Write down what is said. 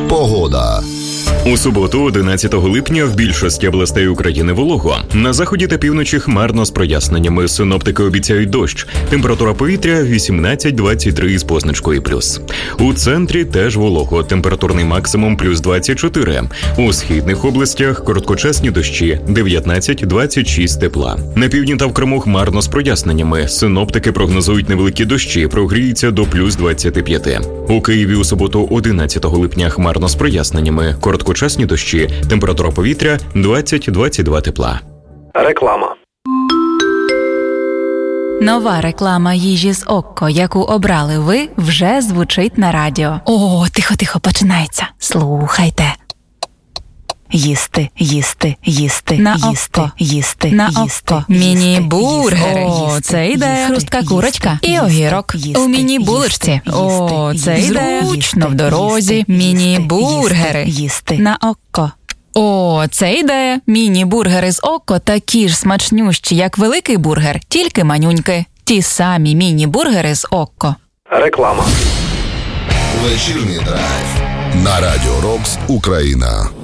Погода. У суботу, 11 липня, в більшості областей України волого. На заході та півночі хмарно з проясненнями. Синоптики обіцяють дощ. Температура повітря 18-23 з позначкою плюс. У центрі теж волого. Температурний максимум плюс 24. У східних областях короткочасні дощі 19-26 тепла. На півдні та в Криму хмарно з проясненнями. Синоптики прогнозують невеликі дощі, прогріються до плюс 25. У Києві у суботу, 11 липня, хмарно з проясненнями. Короткочасні дощі, температура повітря 20-22 тепла. Реклама. Нова реклама їжі з Окко, яку обрали ви, вже звучить на радіо. О, тихо, починається. Слухайте. Їсти, на Окко. На Окко. Міні-бургери. О, це ідея. Хрустка курочка і огірок. У міні-булочці. О, це ідея. Зручно в дорозі. Міні-бургери. На Окко. О, це ідея. Міні-бургери з Окко такі ж смачнющі, як великий бургер, тільки манюньки. Ті самі міні-бургери з Окко. Реклама. Вечірній драйв на Радіо Рокс Україна.